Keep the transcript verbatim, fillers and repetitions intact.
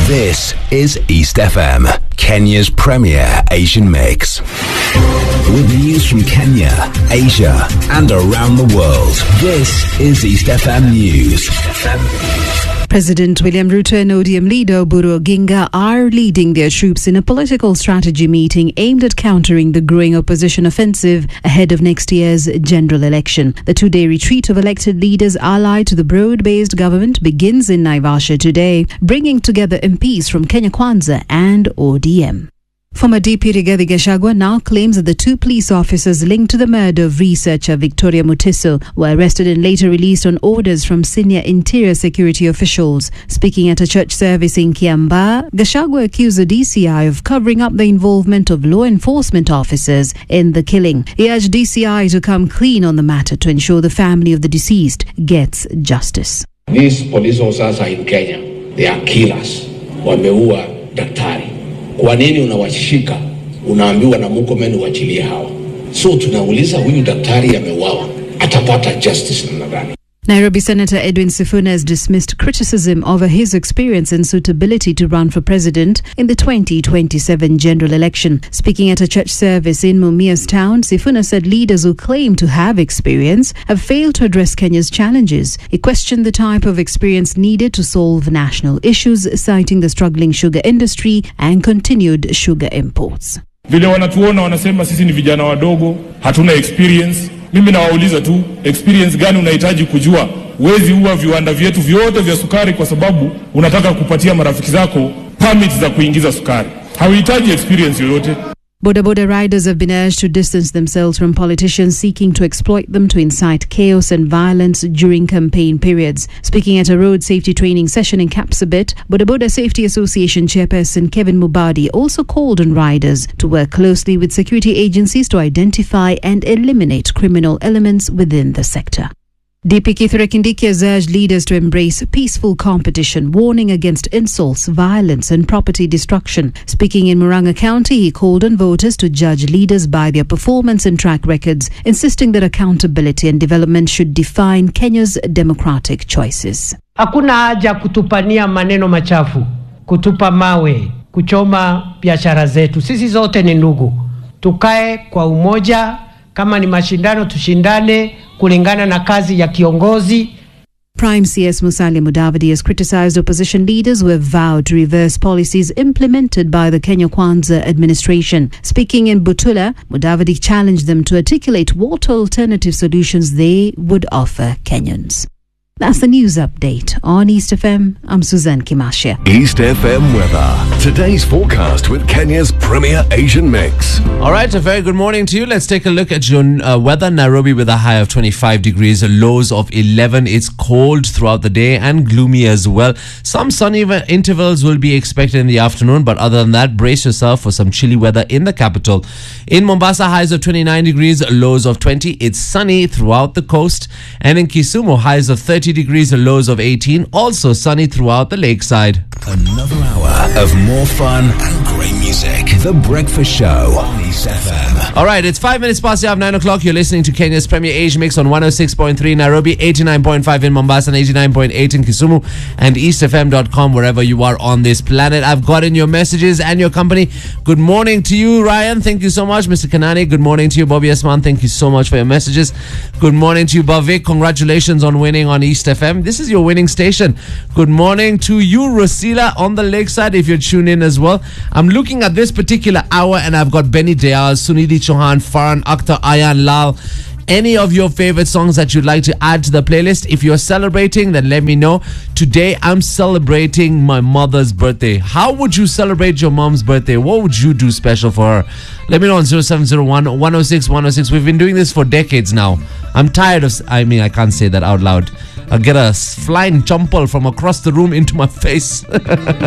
This is East F M, Kenya's premier Asian mix. With news from Kenya, Asia, and around the world, this is East F M News. President William Ruto and O D M leader Oburu Oginga are leading their troops in a political strategy meeting aimed at countering the growing opposition offensive ahead of next year's general election. The two-day retreat of elected leaders allied to the broad-based government begins in Naivasha today, bringing together M Ps from Kenya Kwanza and O D M. Former Deputy Rigathi Gachagua now claims that the two police officers linked to the murder of researcher Victoria Mutiso were arrested and later released on orders from senior interior security officials. Speaking at a church service in Kiambaa, Gachagua accused the D C I of covering up the involvement of law enforcement officers in the killing. He urged D C I to come clean on the matter to ensure the family of the deceased gets justice. These police officers are in Kenya. They are killers. Wameua daktari. Kwa nini unawashika? Unaambiwa na Murkomen uachilie hawa. So tunauliza, huyu daktari ameuawa, atapata justice namna gani? Nairobi Senator Edwin Sifuna has dismissed criticism over his experience and suitability to run for president in the twenty twenty-seven general election. Speaking at a church service in Mumias town, Sifuna said leaders who claim to have experience have failed to address Kenya's challenges. He questioned the type of experience needed to solve national issues, citing the struggling sugar industry and continued sugar imports. Vile wanatuona wanasema sisi ni vijana wadogo, hatuna experience. Mimi nawauliza tu, experience gani unahitaji kujua? Wezi huwa viwanda vyetu vyote vya sukari kwa sababu unataka kupatia marafiki zako permits za kuingiza sukari. Hauhitaji experience yoyote. Boda Boda riders have been urged to distance themselves from politicians seeking to exploit them to incite chaos and violence during campaign periods. Speaking at a road safety training session in Kapsabet, Boda Boda Safety Association chairperson Kevin Mubadi also called on riders to work closely with security agencies to identify and eliminate criminal elements within the sector. D P Kithure Kindiki has urged leaders to embrace peaceful competition, warning against insults, violence and property destruction. Speaking in Murang'a County, he called on voters to judge leaders by their performance and track records, insisting that accountability and development should define Kenya's democratic choices. Hakuna haja kutupania maneno machafu, kutupa mawe, kuchoma biashara zetu. Sisi zote ni ndugu. Tukae kwa umoja, kama ni mashindano tushindane kulingana na kazi ya kiongozi. Prime C S Musalia Mudavadi has criticized opposition leaders who have vowed to reverse policies implemented by the Kenya Kwanza administration. Speaking in Butula, Mudavadi challenged them to articulate what alternative solutions they would offer Kenyans. That's the news update on East F M. I'm Suzanne Kimashia. East F M weather. Today's forecast with Kenya's premier Asian mix. All right, a very good morning to you. Let's take a look at your uh, weather. Nairobi with a high of twenty-five degrees, lows of eleven. It's cold throughout the day and gloomy as well. Some sunny intervals will be expected in the afternoon, but other than that, brace yourself for some chilly weather in the capital. In Mombasa, highs of twenty-nine degrees, lows of twenty. It's sunny throughout the coast. And in Kisumu, highs of thirty degrees, lows of eighteen. Also sunny throughout the lakeside. Another hour of more fun and great music. The Breakfast Show on East F M. All right, it's five minutes past the hour of nine o'clock. You're listening to Kenya's premier Asian mix on one oh six point three Nairobi, eighty-nine point five in Mombasa, and eighty-nine point eight in Kisumu, and east f m dot com wherever you are on this planet. I've gotten your messages and your company. Good morning to you, Ryan. Thank you so much. Mister Kanani, good morning to you. Bobby Esman, thank you so much for your messages. Good morning to you, Bavik. Congratulations on winning on East F M. This is your winning station. Good morning to you, Rosila, on the lakeside, if you're tuned in as well. I'm looking at this particular hour and I've got Benny Dayal, Sunidhi Chauhan, Farhan Akhtar, Ayan Lal. Any of your favorite songs that you'd like to add to the playlist? If you're celebrating, then let me know. Today, I'm celebrating my mother's birthday. How would you celebrate your mom's birthday? What would you do special for her? Let me know on zero seven zero one, one oh six, one oh six. We've been doing this for decades now. I'm tired of... I mean, I can't say that out loud. I'll get a flying chumpal from across the room into my face.